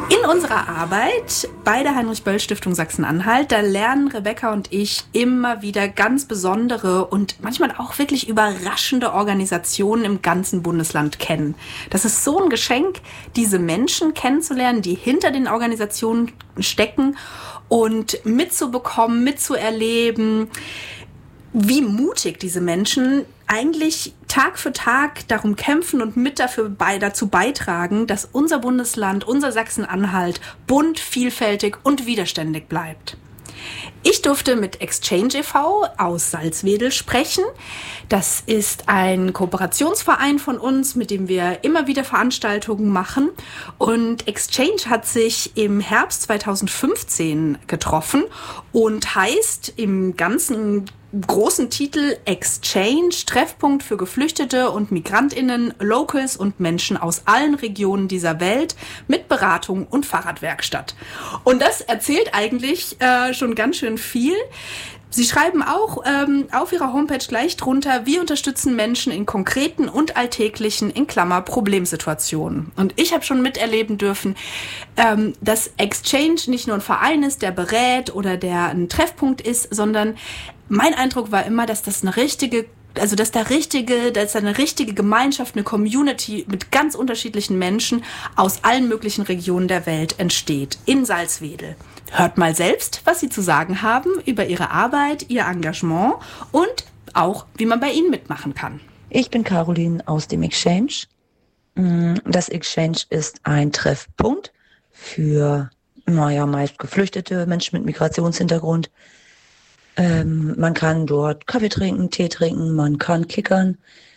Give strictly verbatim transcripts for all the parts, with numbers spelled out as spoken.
In unserer Arbeit bei der Heinrich-Böll-Stiftung Sachsen-Anhalt, da lernen Rebecca und ich immer wieder ganz besondere und manchmal auch wirklich überraschende Organisationen im ganzen Bundesland kennen. Das ist so ein Geschenk, diese Menschen kennenzulernen, die hinter den Organisationen stecken und mitzubekommen, mitzuerleben, wie mutig diese Menschen eigentlich Tag für Tag darum kämpfen und mit dafür bei, dazu beitragen, dass unser Bundesland, unser Sachsen-Anhalt bunt, vielfältig und widerständig bleibt. Ich durfte mit Exchange e V aus Salzwedel sprechen. Das ist ein Kooperationsverein von uns, mit dem wir immer wieder Veranstaltungen machen. Und Exchange hat sich im Herbst zweitausendfünfzehn getroffen und heißt im ganzen großen Titel Exchange, Treffpunkt für Geflüchtete und MigrantInnen, Locals und Menschen aus allen Regionen dieser Welt mit Beratung und Fahrradwerkstatt. Und das erzählt eigentlich äh, schon ganz schön viel. Sie schreiben auch ähm, auf ihrer Homepage gleich drunter, wir unterstützen Menschen in konkreten und alltäglichen, in Klammer, Problemsituationen. Und ich habe schon miterleben dürfen, ähm, dass Exchange nicht nur ein Verein ist, der berät oder der ein Treffpunkt ist, sondern mein Eindruck war immer, dass das eine richtige, also dass da richtige, dass da eine richtige Gemeinschaft, eine Community mit ganz unterschiedlichen Menschen aus allen möglichen Regionen der Welt entsteht in Salzwedel. Hört mal selbst, was Sie zu sagen haben über Ihre Arbeit, Ihr Engagement und auch, wie man bei Ihnen mitmachen kann. Ich bin Caroline aus dem Exchange. Das Exchange ist ein Treffpunkt für, naja, meist geflüchtete Menschen mit Migrationshintergrund. Ähm, man kann dort Kaffee trinken, Tee trinken, man kann kickern.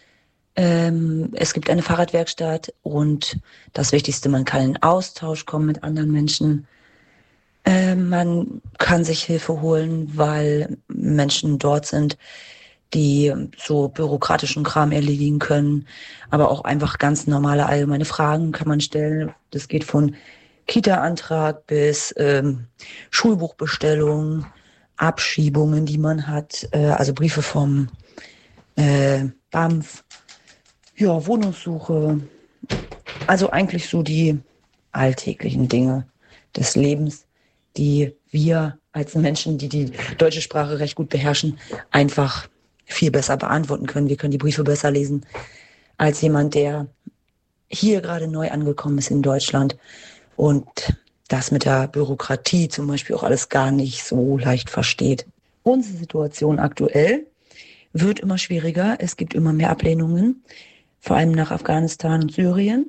Ähm, es gibt eine Fahrradwerkstatt und das Wichtigste, man kann in Austausch kommen mit anderen Menschen. Ähm, man kann sich Hilfe holen, weil Menschen dort sind, die so bürokratischen Kram erledigen können, aber auch einfach ganz normale allgemeine Fragen kann man stellen. Das geht von Kita-Antrag bis ähm, Schulbuchbestellung, Abschiebungen, die man hat, äh, also Briefe vom äh, B A M F, ja, Wohnungssuche, also eigentlich so die alltäglichen Dinge des Lebens, die wir als Menschen, die die deutsche Sprache recht gut beherrschen, einfach viel besser beantworten können. Wir können die Briefe besser lesen als jemand, der hier gerade neu angekommen ist in Deutschland und das mit der Bürokratie zum Beispiel auch alles gar nicht so leicht versteht. Unsere Situation aktuell wird immer schwieriger. Es gibt immer mehr Ablehnungen, vor allem nach Afghanistan und Syrien.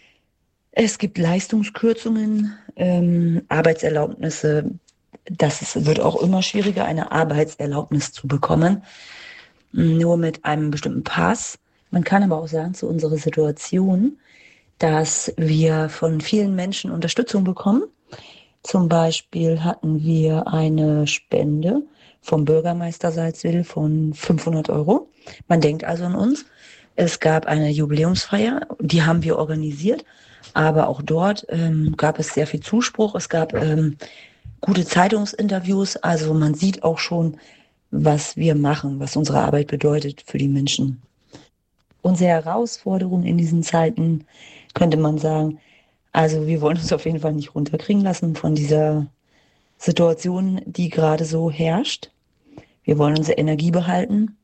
Es gibt Leistungskürzungen, ähm, Arbeitserlaubnisse. Das ist, wird auch immer schwieriger, eine Arbeitserlaubnis zu bekommen, nur mit einem bestimmten Pass. Man kann aber auch sagen, zu unserer Situation, dass wir von vielen Menschen Unterstützung bekommen. Zum Beispiel hatten wir eine Spende vom Bürgermeister Salzwedel von fünfhundert Euro. Man denkt also an uns. Es gab eine Jubiläumsfeier, die haben wir organisiert, aber auch dort ähm, gab es sehr viel Zuspruch. Es gab ähm, gute Zeitungsinterviews, also man sieht auch schon, was wir machen, was unsere Arbeit bedeutet für die Menschen. Unsere Herausforderung in diesen Zeiten, könnte man sagen, also wir wollen uns auf jeden Fall nicht runterkriegen lassen von dieser Situation, die gerade so herrscht. Wir wollen unsere Energie behalten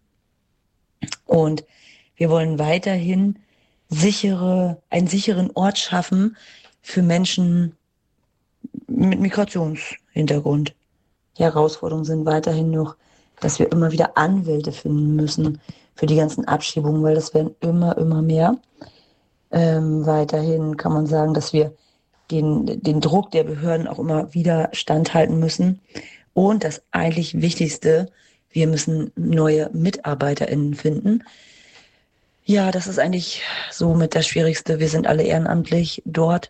und wir wollen weiterhin sichere, einen sicheren Ort schaffen für Menschen mit Migrationshintergrund. Die Herausforderungen sind weiterhin noch, dass wir immer wieder Anwälte finden müssen für die ganzen Abschiebungen, weil das werden immer, immer mehr. Ähm, weiterhin kann man sagen, dass wir den, den Druck der Behörden auch immer wieder standhalten müssen. Und das eigentlich Wichtigste, wir müssen neue MitarbeiterInnen finden. Ja, das ist eigentlich somit das Schwierigste. Wir sind alle ehrenamtlich dort.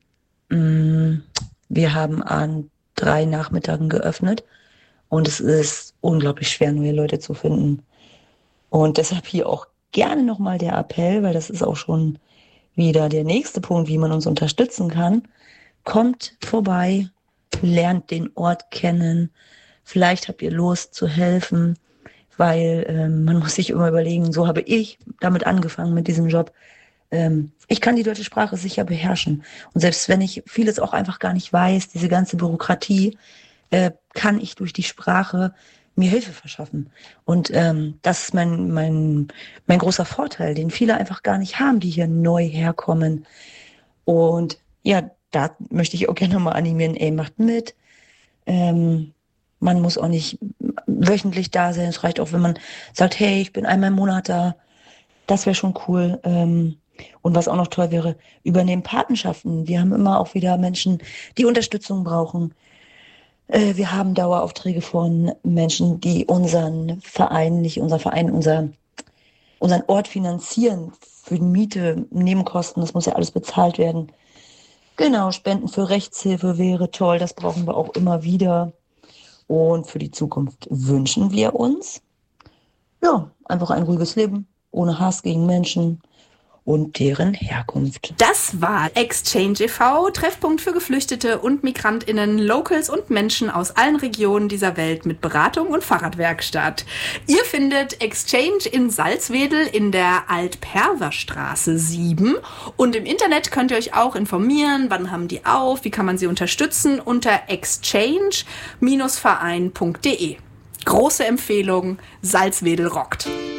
Wir haben an drei Nachmittagen geöffnet und es ist unglaublich schwer, neue Leute zu finden. Und deshalb hier auch gerne nochmal der Appell, weil das ist auch schon wieder der nächste Punkt, wie man uns unterstützen kann. Kommt vorbei, lernt den Ort kennen. Vielleicht habt ihr Lust zu helfen, weil ähm, man muss sich immer überlegen, so habe ich damit angefangen mit diesem Job. Ähm, ich kann die deutsche Sprache sicher beherrschen. Und selbst wenn ich vieles auch einfach gar nicht weiß, diese ganze Bürokratie, äh, kann ich durch die Sprache mir Hilfe verschaffen. Und ähm, das ist mein, mein, mein großer Vorteil, den viele einfach gar nicht haben, die hier neu herkommen. Und ja, da möchte ich auch gerne mal animieren, ey, macht mit. Ähm, man muss auch nicht wöchentlich da sein. Es reicht auch, wenn man sagt, hey, ich bin einmal im Monat da. Das wäre schon cool. Ähm, und was auch noch toll wäre, übernehmen Patenschaften. Wir haben immer auch wieder Menschen, die Unterstützung brauchen. Äh, wir haben Daueraufträge von Menschen, die unseren Verein, nicht unser Verein, unser, unseren Ort finanzieren für die Miete, Nebenkosten. Das muss ja alles bezahlt werden. Genau, Spenden für Rechtshilfe wäre toll. Das brauchen wir auch immer wieder. Und für die Zukunft wünschen wir uns, ja, einfach ein ruhiges Leben, ohne Hass gegen Menschen und deren Herkunft. Das war Exchange e V, Treffpunkt für Geflüchtete und MigrantInnen, Locals und Menschen aus allen Regionen dieser Welt mit Beratung und Fahrradwerkstatt. Ihr findet Exchange in Salzwedel in der Alt-Perver-Straße sieben und im Internet könnt ihr euch auch informieren, wann haben die auf, wie kann man sie unterstützen, unter exchange Verein punkt de. Große Empfehlung, Salzwedel rockt.